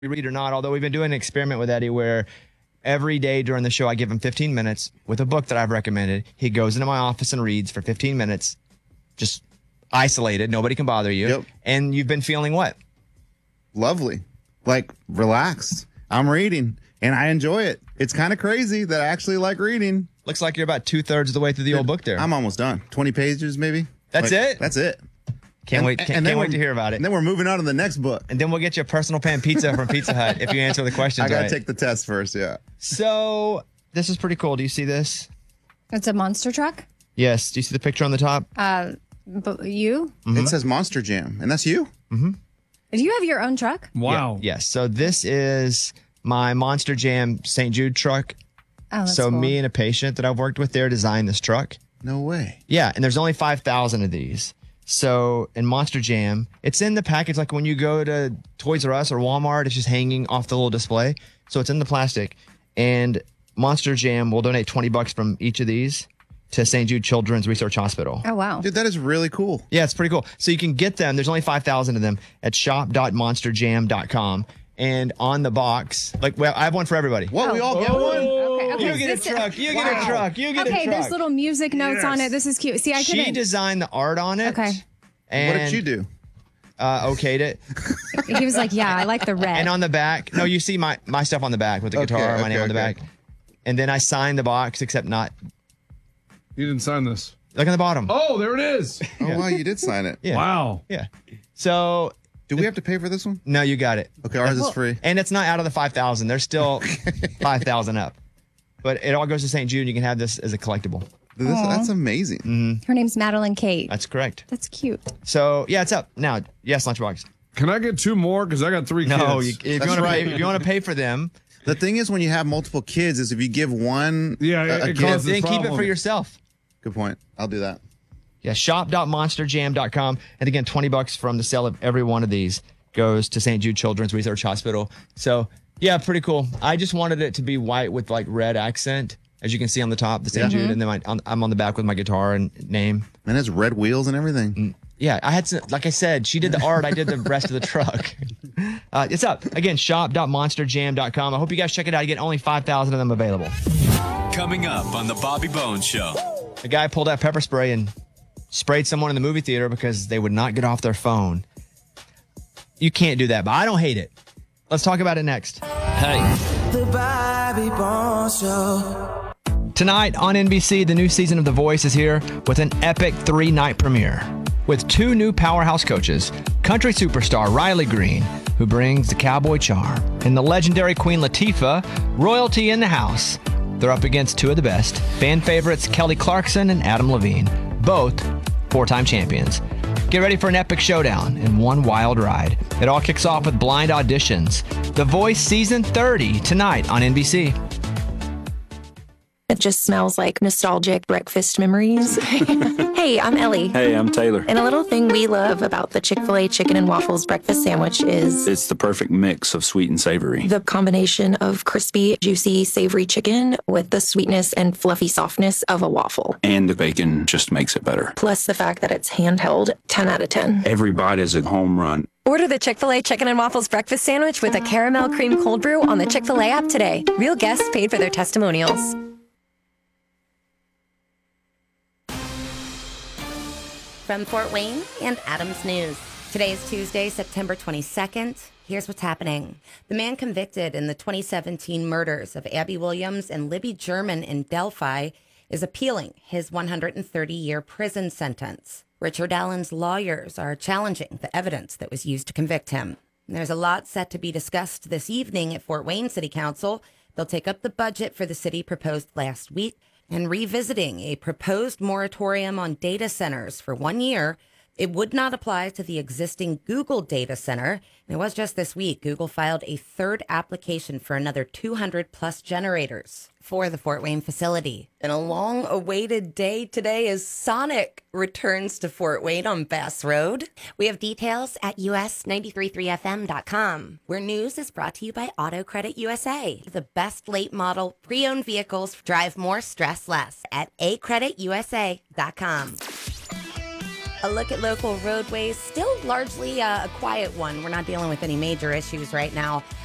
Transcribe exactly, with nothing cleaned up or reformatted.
read or not, although we've been doing an experiment with Eddie where every day during the show I give him fifteen minutes with a book that I've recommended. He goes into my office and reads for fifteen minutes, just isolated. Nobody can bother you. Yep. And you've been feeling what? Lovely. Like, relaxed. I'm reading, and I enjoy it. It's kind of crazy that I actually like reading. Looks like you're about two-thirds of the way through the old book there. I'm almost done. twenty pages, maybe. That's Like, it? That's it. Can't And- wait can't, and then can't wait we're- to hear about it. And then we're moving on to the next book. And then we'll get you a personal pan pizza from Pizza Hut if you answer the questions I got to right. take the test first, yeah. So this is pretty cool. Do you see this? It's a monster truck. Yes. Do you see the picture on the top? Uh, but you? It says Monster Jam, and that's you? Mm-hmm. Do you have your own truck? Wow. Yeah, yes. So this is my Monster Jam Saint Jude truck. Oh, that's so cool. me and a patient that I've worked with there designed this truck. No way. Yeah, and there's only five thousand of these. So in Monster Jam, it's in the package like when you go to Toys R Us or Walmart, it's just hanging off the little display. So it's in the plastic. And Monster Jam will donate twenty bucks from each of these to Saint Jude Children's Research Hospital. Oh, wow. Dude, that is really cool. Yeah, it's pretty cool. So you can get them. There's only five thousand of them at shop dot monster jam dot com. And on the box, like, well, I have one for everybody. What, we all get one? Okay, okay. You get a This- truck. You Wow. get a truck. You get Okay, a truck. there's little music notes on it. This is cute. See, I She couldn't. designed the art on it. Okay. And, What did you do? Uh, okayed it. He was like, yeah, I like the red. And on the back, no, you see my, my stuff on the back with the Okay, guitar, my okay, name on the okay. back. And then I signed the box, except not. You didn't sign this. Look on the bottom. Oh, there it is. Oh, wow, you did sign it. Yeah. Wow. Yeah. So, Do we have to pay for this one? no, you got it. Okay, ours is free. And it's not out of the five thousand. There's still five thousand up. But it all goes to Saint Jude. You can have this as a collectible. This, that's amazing. Her name's Madeline Kate. That's correct. That's cute. So, yeah, it's up. Now, yes, Lunchbox. Can I get two more? Because I got three No, you, kids. if, you That's want to right. pay, if you want to pay for them, The thing is, when you have multiple kids, is if you give one Yeah, a, it- a it gift. causes- then keep it problem. for yourself. Good point. I'll do that. Yeah, shop dot monster jam dot com. And again, twenty bucks from the sale of every one of these goes to Saint Jude Children's Research Hospital. So, yeah, pretty cool. I just wanted it to be white with like red accent, as you can see on the top, the Saint Yeah. Jude. And then my, on, I'm on the back with my guitar and name. And it has red wheels and everything. Yeah, I had some, like I said, she did the art, I did the rest of the truck. Uh, it's up. Again, shop dot monster jam dot com. I hope you guys check it out. Again, only five thousand of them available. Coming up on the Bobby Bones Show. A guy pulled out pepper spray and sprayed someone in the movie theater because they would not get off their phone. You can't do that, but I don't hate it. Let's talk about it next. Hey. The Bobby Bones Show. Tonight on N B C, the new season of The Voice is here with an epic three-night premiere. With two new powerhouse coaches, country superstar Riley Green, who brings the cowboy charm, and the legendary Queen Latifah, royalty in the house. They're up against two of the best, fan favorites Kelly Clarkson and Adam Levine, both four-time champions. Get ready for an epic showdown and one wild ride. It all kicks off with blind auditions. The Voice Season thirty tonight on N B C. It just smells like nostalgic breakfast memories. Hey, I'm Ellie. Hey, I'm Taylor. And a little thing we love about the Chick-fil-A chicken and waffles breakfast sandwich is It's the perfect mix of sweet and savory. the combination of crispy, juicy, savory chicken with the sweetness and fluffy softness of a waffle. And the bacon just makes it better. Plus the fact that it's handheld, ten out of ten. Every bite is a home run. Order the Chick-fil-A Chicken and Waffles Breakfast Sandwich with a caramel cream cold brew on the Chick-fil-A app today. Real guests paid for their testimonials. From Fort Wayne and Adams News. Today is Tuesday, September twenty-second. Here's what's happening. The man convicted in the twenty seventeen murders of Abby Williams and Libby German in Delphi is appealing his one hundred thirty-year prison sentence. Richard Allen's lawyers are challenging the evidence that was used to convict him. There's a lot set to be discussed this evening at Fort Wayne City Council. They'll take up the budget for the city proposed last week and revisiting a proposed moratorium on data centers for one year. It would not apply to the existing Google data center. And it was just this week, Google filed a third application for another two hundred plus generators for the Fort Wayne facility. And a long-awaited day today as Sonic returns to Fort Wayne on Bass Road. We have details at U S ninety-three point three F M dot com, where news is brought to you by Auto Credit U S A. The best late model pre-owned vehicles drive more, stress less at a credit u s a dot com. A look at local roadways, still largely uh, a quiet one. We're not dealing with any major issues right now.